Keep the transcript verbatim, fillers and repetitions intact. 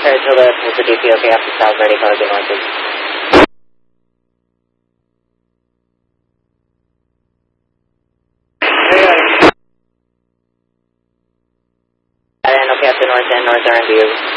Saratoga, Tulsa D P, okay, after South, ready, call again, one, please. And okay, after North End, North R and B.